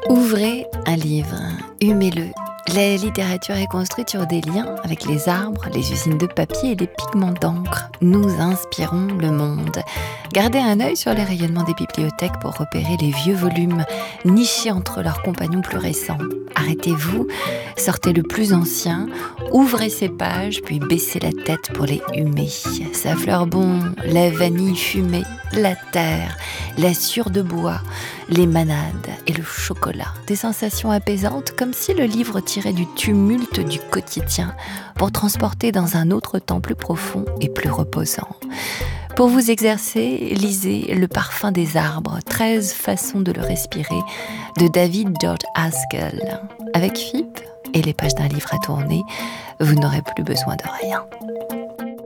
Ouvrez un livre, humez-le. La littérature est construite sur des liens avec les arbres, les usines de papier et les pigments d'encre. Nous inspirons le monde. Gardez un œil sur les rayonnements des bibliothèques pour repérer les vieux volumes nichés entre leurs compagnons plus récents. Arrêtez-vous, sortez le plus ancien, ouvrez ses pages, puis baissez la tête pour les humer. Ça fleure bon, la vanille fumée, la terre, la sciure de bois, les manades et le chocolat. Des sensations apaisantes comme si le livre tirait du tumulte du quotidien pour transporter dans un autre temps plus profond et plus reposant. Pour vous exercer, lisez Le parfum des arbres, 13 façons de le respirer, de David George Haskell. Avec FIP et les pages d'un livre à tourner, vous n'aurez plus besoin de rien.